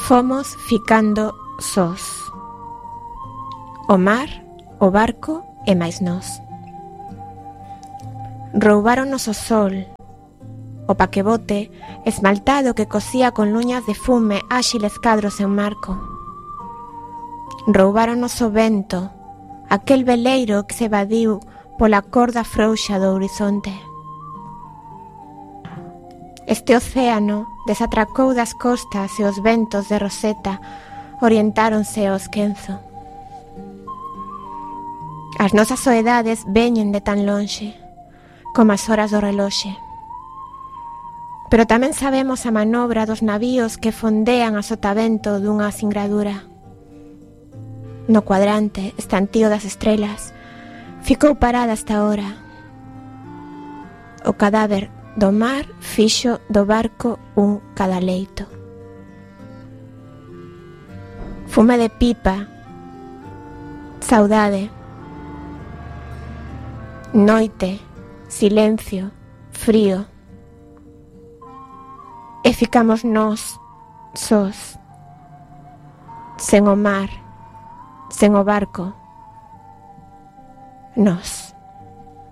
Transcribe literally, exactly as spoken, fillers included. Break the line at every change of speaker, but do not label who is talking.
Fomos ficando sós. O mar, o barco e máis nós. Roubáronos o sol, o paquebote esmaltado que cosía con luñas de fume áxiles cadros en marco. Roubáronos o vento, aquel veleiro que se evadiu pola corda frouxa do horizonte. Este océano desatracou das costas e os ventos de Roseta orientáronse ao esquenzo. As nosas soedades veñen de tan lonxe como as horas do reloxe. Pero tamén sabemos a manobra dos navíos que fondean a sotavento dunha singradura. No cuadrante, estantío das estrelas, ficou parada esta hora. O cadáver do mar fixo do barco un cadaleito. Fume de pipa, saudade, noite, silencio, frío. E ficamos nós, sós, sen o mar, sen o barco, nós.